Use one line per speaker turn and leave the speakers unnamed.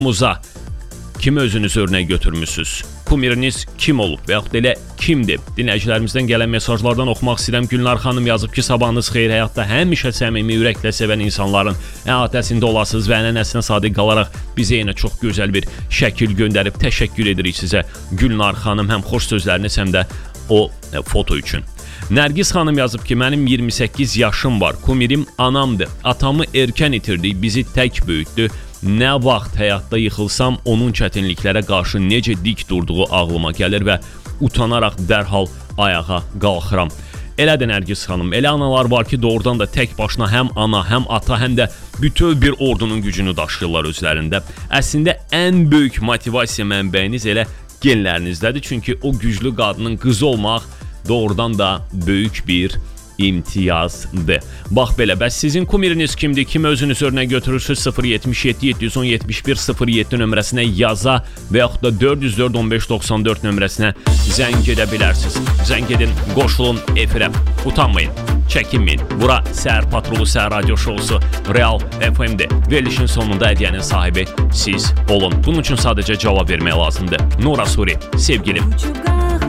Muza kimi özünüz örnək götürmüsünüz? Kumiriniz kim olub və yaxud elə kimdir? Dinləyicilərimizdən gələn mesajlardan oxumaq istəyirəm. Gülnar xanım yazıb ki, sabahınız xeyir, həyatda həmişə səmimi ürəklə sevən insanların əhatəsində olasınız və ənənəsinə sadiq qalaraq bizə yenə çox gözəl bir şəkil göndərib təşəkkür edirik sizə. Gülnar xanım həm xoş sözləriniz, həm də o foto üçün. Nərgiz xanım yazıb ki, mənim 28 yaşım var, kumirim anamdır. Atamı erkən itirdik, bizi tək böyütdü. Nə vaxt həyatda yıxılsam, onun çətinliklərə qarşı necə dik durduğu ağlıma gəlir və utanaraq dərhal ayağa qalxıram. Elədir Nərgiz xanım, elə analar var ki, doğrudan da tək başına həm ana, həm ata, həm də bütöv bir ordunun gücünü daşıyırlar özlərində. Əslində ən böyük motivasiya mənbəyiniz elə genlərinizdədir, çünki o güclü qadının qızı olmaq doğrudan da böyük bir imtiyazdır. Bax belə, bəs sizin kumiriniz kimdir? Kim özünüz örnək götürürsünüz? 077 711 07 nömrəsinə yaza və yaxud da 404 15 94 nömrəsinə zəng edə bilərsiniz. Zəng edin, qoşulun efirə. Utanmayın, çəkinməyin. Bura Səhər Patrolu, Səhər Radio Şousu Real FM-dir. Verilişin sonunda hədiyyənin sahibi siz olun. Bunun üçün sadəcə cavab vermək lazımdır. Nura Suri, sevgilim.